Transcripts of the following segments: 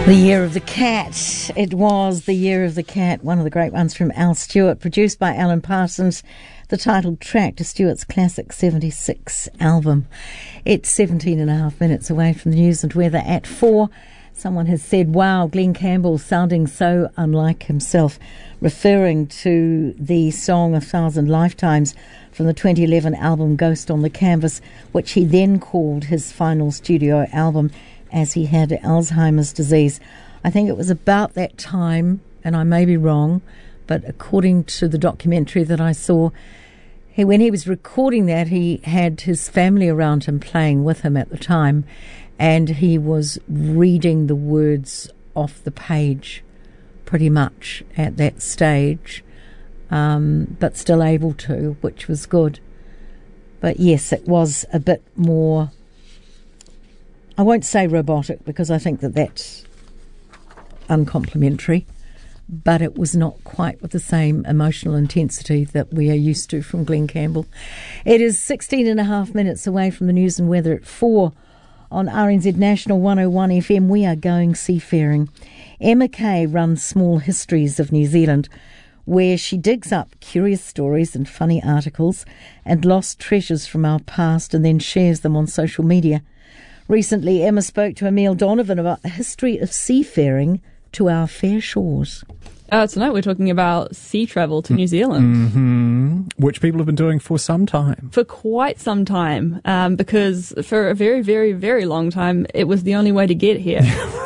The Year of the Cat. It was The Year of the Cat, one of the great ones from Al Stewart, produced by Alan Parsons, the titled track to Stewart's classic 76 album. It's 17 and a half minutes away from the news and weather at 4. Someone has said, wow, Glenn Campbell sounding so unlike himself, referring to the song 1,000 Lifetimes from the 2011 album Ghost on the Canvas, which he then called his final studio album, as he had Alzheimer's disease. I think it was about that time, and I may be wrong, but according to the documentary that I saw, when he was recording that, he had his family around him playing with him at the time, and he was reading the words off the page pretty much at that stage, but still able to, which was good. But yes, it was a bit more, I won't say robotic because I think that that's uncomplimentary, but it was not quite with the same emotional intensity that we are used to from Glenn Campbell. It is 16 and a half minutes away from the news and weather at 4 on RNZ National 101 FM. We are going seafaring. Emma Kay runs Small Histories of New Zealand, where she digs up curious stories and funny articles and lost treasures from our past and then shares them on social media. Recently, Emma spoke to Emile Donovan about the history of seafaring to our fair shores. Tonight we're talking about sea travel to New Zealand. Which people have been doing for some time. For quite some time, because for a very, very, very long time, it was the only way to get here.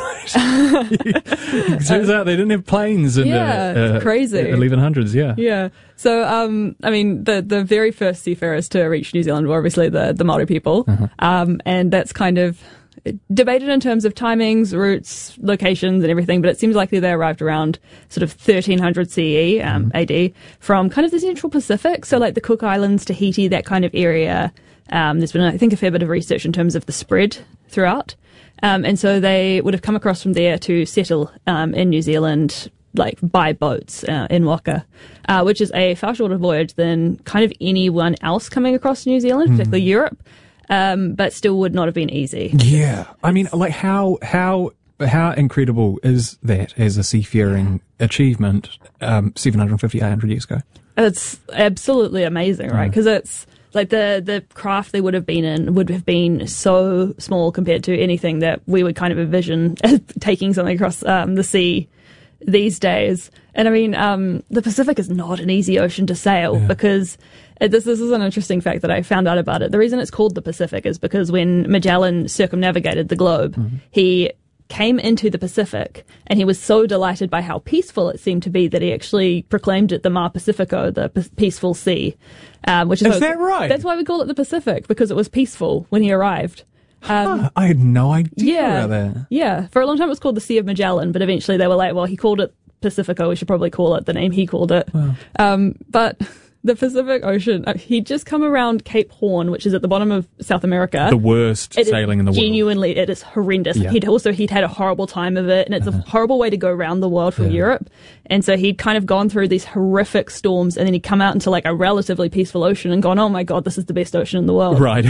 It turns out they didn't have planes in crazy. 1100s, Yeah. So, I mean, the very first seafarers to reach New Zealand were obviously the Māori people. And that's kind of debated in terms of timings, routes, locations and everything, but it seems likely they arrived around sort of 1300 CE, AD, from kind of the Central Pacific, so like the Cook Islands, Tahiti, that kind of area. There's been, I think, a fair bit of research in terms of the spread throughout. And so they would have come across from there to settle in New Zealand, like by boats in Waka, which is a far shorter voyage than kind of anyone else coming across New Zealand, particularly Europe. But still would not have been easy. Yeah. I mean, like, how incredible is that as a seafaring achievement 750, 800 years ago? It's absolutely amazing, right? Because it's like the craft they would have been in would have been so small compared to anything that we would kind of envision as taking something across the sea these days. And I mean, the Pacific is not an easy ocean to sail because this is an interesting fact that I found out about it. The reason it's called the Pacific is because when Magellan circumnavigated the globe, he came into the Pacific and he was so delighted by how peaceful it seemed to be that he actually proclaimed it the Mar Pacifico, the peaceful sea. Which is that right? That's why we call it the Pacific, because it was peaceful when he arrived. I had no idea about that. Yeah, for a long time it was called the Sea of Magellan, but eventually they were like, well, he called it Pacifico, we should probably call it the name he called it. Wow. But the Pacific Ocean, he'd just come around Cape Horn, which is at the bottom of South America. The worst sailing in the world. Genuinely, it is horrendous. Yeah. He'd had a horrible time of it, and it's a horrible way to go around the world from Europe. And so he'd kind of gone through these horrific storms, and then he'd come out into like a relatively peaceful ocean and gone, oh my God, this is the best ocean in the world. Right.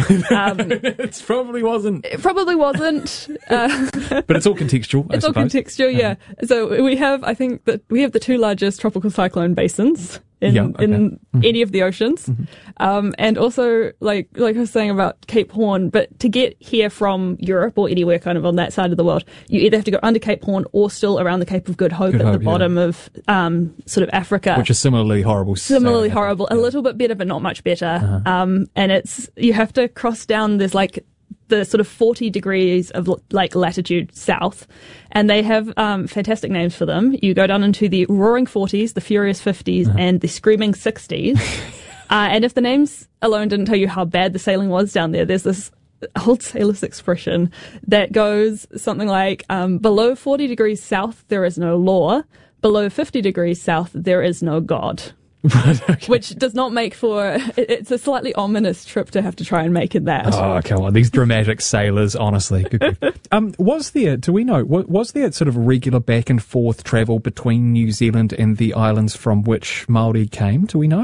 It probably wasn't. It probably wasn't. But it's all contextual, I suppose. It's all contextual, yeah. So we have, I think that we have the two largest tropical cyclone basins in any of the oceans. And also, like I was saying about Cape Horn, but to get here from Europe or anywhere kind of on that side of the world, you either have to go under Cape Horn or still around the Cape of Good Hope at the bottom of sort of Africa. Which is similarly horrible. Similarly horrible. A little bit better, but not much better. And you have to cross down, there's like the sort of 40 degrees of like latitude south, and they have fantastic names for them. You go down into the Roaring 40s, the Furious 50s, and the Screaming 60s. And if the names alone didn't tell you how bad the sailing was down there, there's this old sailor's expression that goes something like, below 40 degrees south, there is no law. Below 50 degrees south, there is no God. Right, okay. Which does not make for, it's a slightly ominous trip to have to try and make it that. Oh, come on, these dramatic sailors, honestly. Was there, do we know, was there sort of regular back and forth travel between New Zealand and the islands from which Māori came? Do we know?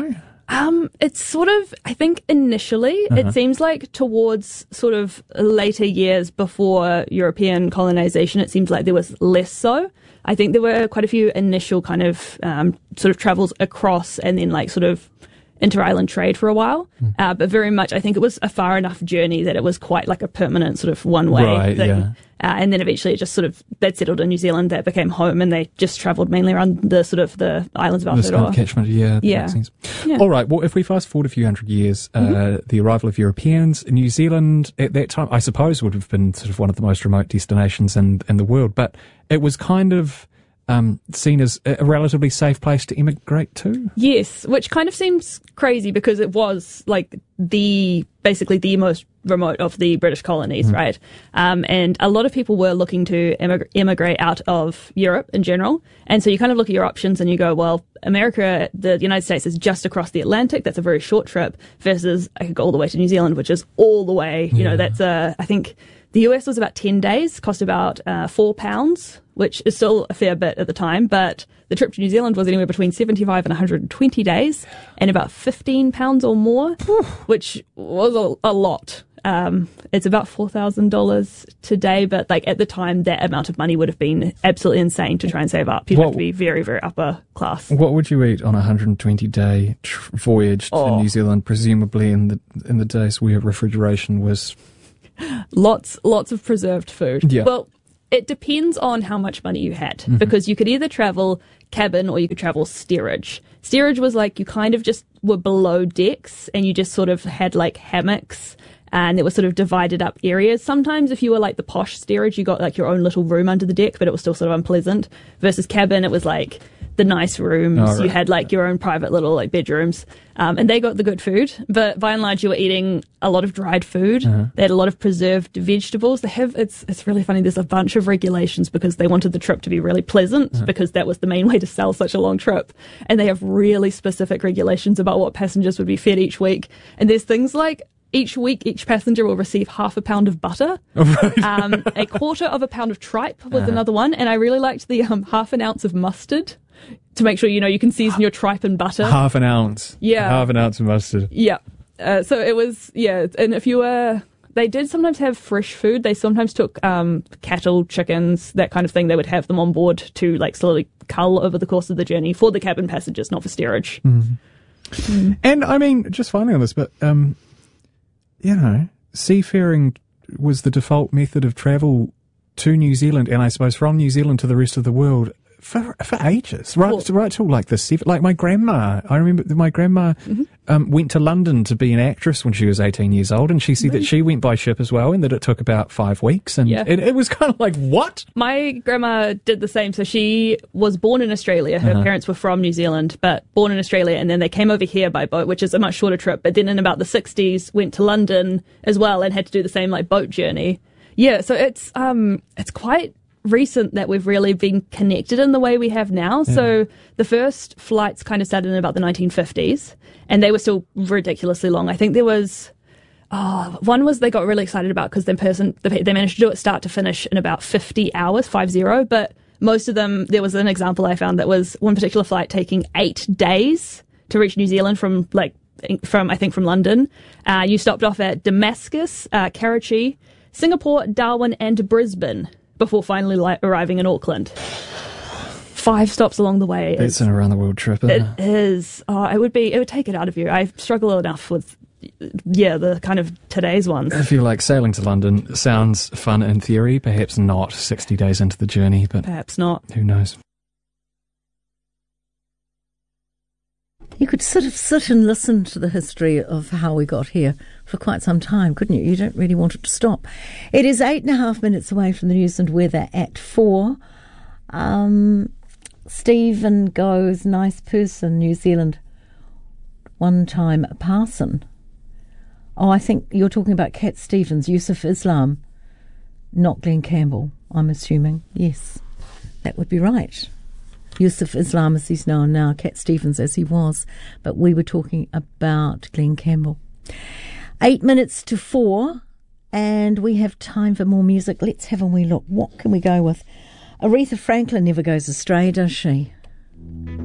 It's sort of, I think initially, it seems like towards sort of later years before European colonization, it seems like there was less so. I think there were quite a few initial kind of sort of travels across and then like sort of inter-island trade for a while. But very much, I think it was a far enough journey that it was quite like a permanent sort of one-way thing. Yeah. And then eventually it just sort of, they'd settled in New Zealand, that became home, and they just travelled mainly around the sort of the islands of Aotearoa. Catchment, that makes sense. Yeah. All right, well, if we fast forward a few hundred years, the arrival of Europeans, New Zealand at that time, I suppose, would have been sort of one of the most remote destinations in the world, but it was kind of seen as a relatively safe place to immigrate to? Yes, which kind of seems crazy because it was like basically the most remote of the British colonies, right? And a lot of people were looking to immigrate out of Europe in general. And so you kind of look at your options and you go, well, America, the United States is just across the Atlantic. That's a very short trip versus I could go all the way to New Zealand, which is all the way, you know, that's I think the US was about 10 days, cost about £4, which is still a fair bit at the time, but the trip to New Zealand was anywhere between 75 and 120 days and about £15 or more, which was a lot. It's about $4,000 today, but like at the time, that amount of money would have been absolutely insane to try and save up. You'd have to be very, very upper class. What would you eat on a 120-day voyage to New Zealand, presumably in the days where refrigeration was... Lots of preserved food. Yeah. Well, it depends on how much money you had, because you could either travel cabin or you could travel steerage. Steerage was like you kind of just were below decks and you just sort of had like hammocks and it was sort of divided up areas. Sometimes if you were like the posh steerage, you got like your own little room under the deck, but it was still sort of unpleasant. Versus cabin, it was like the nice rooms. Oh, right. You had like your own private little like bedrooms, and they got the good food. But by and large, you were eating a lot of dried food. They had a lot of preserved vegetables. They have it's really funny. There's a bunch of regulations because they wanted the trip to be really pleasant because that was the main way to sell such a long trip. And they have really specific regulations about what passengers would be fed each week. And there's things like each week, each passenger will receive half a pound of butter. A quarter of a pound of tripe was another one. And I really liked the half an ounce of mustard to make sure, you know, you can season your tripe and butter. Half an ounce. Yeah. Half an ounce of mustard. Yeah. So it was, and if you were, they did sometimes have fresh food. They sometimes took cattle, chickens, that kind of thing. They would have them on board to like slowly cull over the course of the journey for the cabin passengers, not for steerage. And I mean, just finally on this, but you know, seafaring was the default method of travel to New Zealand, and I suppose from New Zealand to the rest of the world for ages, right till like the like my grandma. I remember my grandma went to London to be an actress when she was 18 years old, and she said that she went by ship as well, and that it took about 5 weeks, and it was kind of like, what? My grandma did the same. So she was born in Australia. Her parents were from New Zealand, but born in Australia, and then they came over here by boat, which is a much shorter trip. But then in about the 60s, went to London as well and had to do the same like boat journey. Yeah, so it's quite recent that we've really been connected in the way we have now. So the first flights kind of started in about the 1950s, and they were still ridiculously long. I think there was one was they got really excited about because they managed to do it start to finish in about 50 hours, 50. But most of them, there was an example I found that was one particular flight taking 8 days to reach New Zealand from London. You stopped off at Damascus, Karachi, Singapore, Darwin, and Brisbane before finally arriving in Auckland. 5 stops along the way. It's an around the world trip, isn't it? It is. It would take it out of you. I struggle enough with, the kind of today's ones. I feel like sailing to London sounds fun in theory, perhaps not 60 days into the journey, but perhaps not. Who knows? You could sort of sit and listen to the history of how we got here for quite some time, couldn't you? You don't really want it to stop. It is 8.5 minutes away from the news and weather at 4. Stephen goes, nice person, New Zealand. One-time parson. Oh, I think you're talking about Cat Stevens, Yusuf Islam, not Glenn Campbell, I'm assuming. Yes, that would be right. Yusuf Islam as he's known now, Cat Stevens as he was, but we were talking about Glenn Campbell. 8 minutes to 4, and we have time for more music. Let's have a wee look. What can we go with? Aretha Franklin never goes astray, does she?